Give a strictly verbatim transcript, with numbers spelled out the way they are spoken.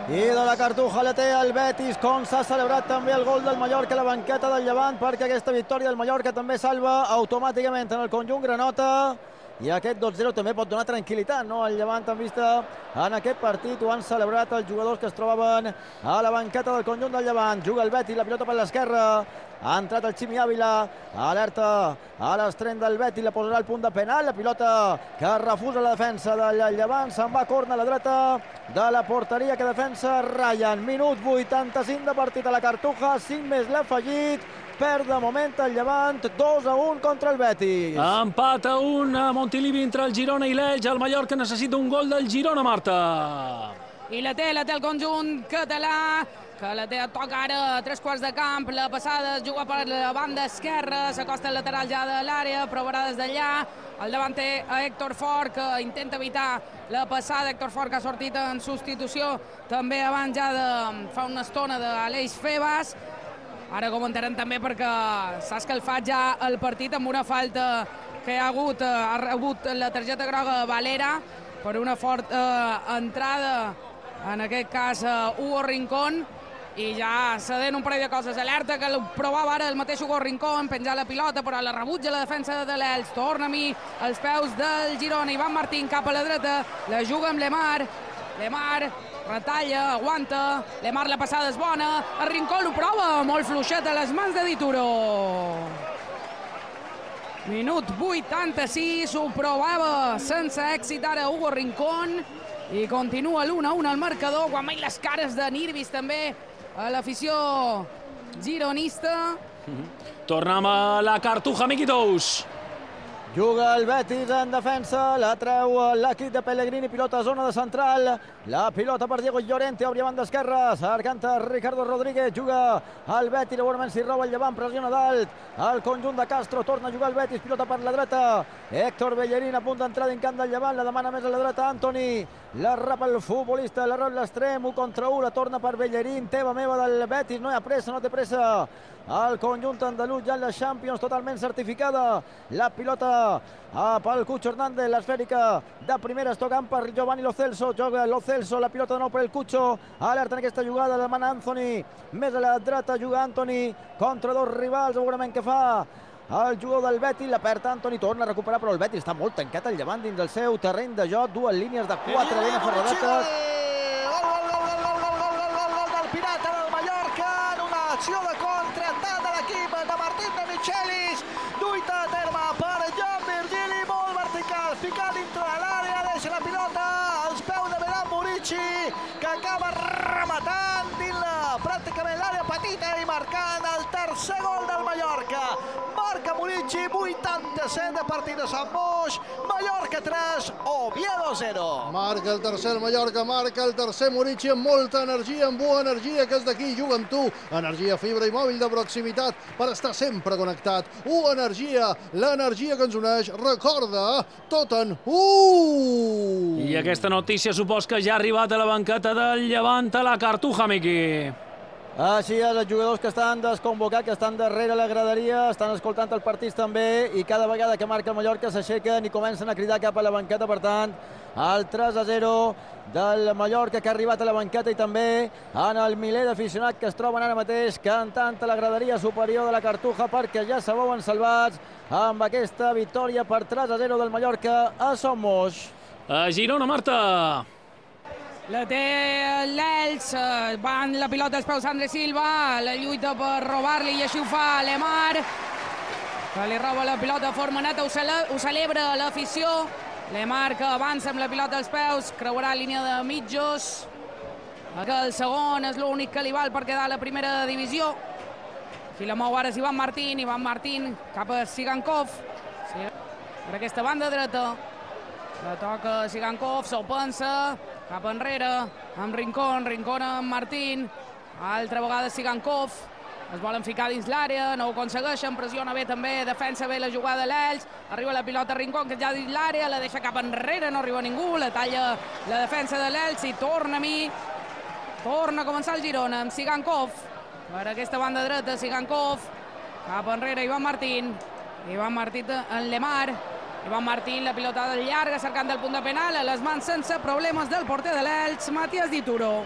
i de la Cartuja la té el Betis, com s'ha celebrat també el gol del Mallorca a la banqueta del Llevant, perquè aquesta victòria del Mallorca també salva automàticament en el conjunt granota, i aquest dos zero també pot donar tranquil·litat, no? El Llevant en vista en aquest partit, ho han celebrat els jugadors que es trobaven a la banqueta del conjunt del Llevant. Juga el Betis, la pilota per l'esquerra, ha entrat el Ximi Ávila, alerta a l'estreny del Betis, la posarà al punt de penal, la pilota que refusa la defensa del Llevant, se'n va a corna a la dreta de la porteria que defensa Ryan. Minut vuitanta-cinc de partit a la Cartuja, cinc més l'ha afegit, perd de moment el Llevant, dos a un contra el Betis. Empat a un a Montilivi entre el Girona i l'Elx. El Mallorca necessita un gol del Girona, Marta. I la té, la té el conjunt català, que la té a toc ara a tres quarts de camp. La passada es juga per la banda esquerra, s'acosta el lateral ja de l'àrea, provarà des d'allà. El davant té a Héctor Fort, que intenta evitar la passada. Héctor Fort, que ha sortit en substitució també abans ja de fa una estona d'Aleix Febas. Ara comentarem també perquè s'ha escalfat ja el partit amb una falta que hi ha hagut, ha rebut la targeta groga Valera per una forta entrada, en aquest cas Hugo Rincón, i ja cedent un parell de coses. Alerta, que ho provava ara el mateix Hugo Rincón, penjar la pilota, però la rebutja la defensa de l'Elx. Torna a mi als peus del Girona. Ivan Martín cap a la dreta, la juga amb Lemar. Lemar retalla, aguanta, Lemar la passada és bona, el Rincón ho prova, molt fluixet a les mans de Dituro. Minut vuitanta-sis, ho provava sense èxit ara Hugo Rincón, i continua l'u a un al marcador, quan mai les cares de Nirvis també a l'afició gironista. Tornem a la Cartuja, Miquitous. Juga el Betis en defensa, la treu l'equip de Pellegrini, pilota a zona de central, la pilota per Diego Llorente, obria banda esquerra, cercant Ricardo Rodríguez, juga el Betis, segurament s'hi roba el Llevant, pressiona dalt, el conjunt de Castro, torna a jugar el Betis, pilota per la dreta, Héctor Bellerín a punt d'entrar dins camp del Llevant, la demana més a la dreta Antoni, la rapa el futbolista, la rep l'extrem, un contra un, la torna per Bellerín, teva meva del Betis, no hi ha pressa, no té pressa, el conjunt andalús ja en la Champions totalment certificada, la pilota pel Cucho Hernández, l'esfèrica de primera, es tocant per Giovanni Lo Celso, joga Lo Celso, la pilota de nou per el Cucho, alerta en aquesta jugada, demana Anthony, més a la dreta juga Anthony, contra dos rivals, segurament que fa el jugador del Betis, la perd Anthony, torna a recuperar, però el Betis està molt tancat al Llevant dins del seu terreny de joc, dues línies de quatre ben aferradetes. Gol, gol, gol, gol, gol, gol, gol, gol, gol del Pirata del Mallorca, en una acció de contra tant de l'equip de Martín de Michelis, duita a terme per Jan Virgili, molt vertical, ficat dintre de l'àrea, deixa la pilota als peus de Veran Murici, que acaba rematant dins la, pràcticament l'àrea petita i marcant el tercer gol del Mallorca. Marca Murici, vuitanta-set de partit a Sant Boix, Mallorca tres, Oviedo zero. Marca el tercer el Mallorca, marca el tercer Murici amb molta energia, amb bona energia, que és d'aquí, juga amb tu. Energia, fibra i mòbil de proximitat per estar sempre connectat. U energia, l'energia que ens uneix, recorda, tot en u. I aquesta notícia supos que ja ha arribat a la banqueta del Llevant a la Cartuja, Miqui. Així és, els jugadors que estan desconvocats, que estan darrere la graderia, estan escoltant el partit també, i cada vegada que marca el Mallorca s'aixequen i comencen a cridar cap a la banqueta. Per tant, el tres a zero del Mallorca, que ha arribat a la banqueta, i també en el miler d'aficionats que es troben ara mateix cantant a la graderia superior de la Cartuja, perquè ja se veuen salvats amb aquesta victòria per tres a zero del Mallorca a Somos. A Girona, Marta. La té l'Elx, van la pilota als peus André Silva, la lluita per robar-li i així ho fa Lemar, que li roba la pilota de forma neta, ho, cele ho celebra l'afició. Lemar, que avança amb la pilota als peus, creuarà línia de mitjos, que el segon és l'únic que li val per quedar a la primera divisió. Qui la mou ara és Ivan Martín, Ivan Martín cap a Sigankov, per aquesta banda dreta. La toca Sigankov, se'l pensa, cap enrere, amb Rincón, Rincón amb Martín, altra vegada Sigankov, es volen ficar dins l'àrea, no ho aconsegueixen, pressiona bé també, defensa bé la jugada de l'Elx, arriba la pilota Rincón, que ja dins l'àrea, la deixa cap enrere, no arriba ningú, la talla la defensa de l'Elx i torna a mi, torna a començar el Girona amb Sigankov, per aquesta banda dreta, Sigankov, cap enrere Ivan Martín, Ivan Martín en Lemar, Ivan Martín, la pilotada llarga, cercant el punt de penal, a les mans sense problemes del porter de l'Elx, Matías Dituro.